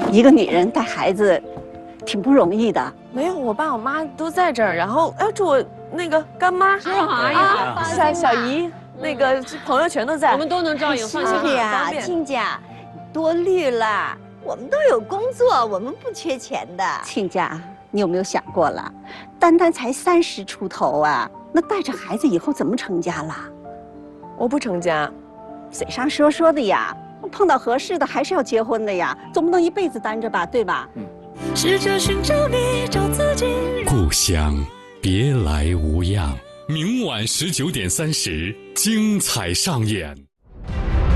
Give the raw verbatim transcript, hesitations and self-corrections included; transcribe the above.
一个女人带孩子，挺不容易的。 没有，我爸我妈都在这儿，然后哎，这我那个干妈哎啊，小小姨，那个朋友全都在， 我们都能照应，放心是呀， 方便亲家，多虑了，我们都有工作，我们不缺钱的。 亲家，你有没有想过了？单单才三十出头啊，那带着孩子以后怎么成家了？ 我不成家， 嘴上说说的呀，碰到合适的还是要结婚的呀，总不能一辈子单着吧，对吧？嗯。 试着寻找你，找自己。 故乡，别来无恙。明晚十九点三十，精彩上演。